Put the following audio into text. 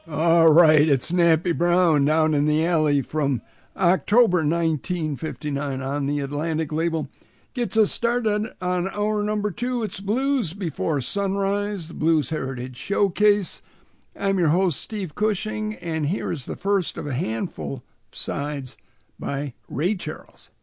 All right, it's Nappy Brown down in the alley from October 1959 on the Atlantic label. Gets us started on hour number 2. It's Blues Before Sunrise, the Blues Heritage Showcase. I'm your host, Steve Cushing, and here is the first of a handful of sides by Ray Charles.